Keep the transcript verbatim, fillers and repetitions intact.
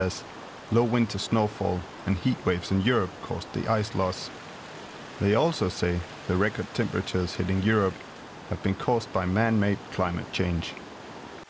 as low winter snowfall and heat waves in Europe caused the ice loss. They also say the record temperatures hitting Europe have been caused by man-made climate change.